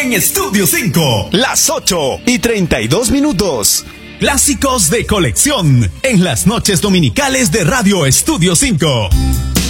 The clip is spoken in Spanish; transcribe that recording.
en Estudio 5. Las 8:32. Clásicos de colección en las noches dominicales de Radio Estudio 5.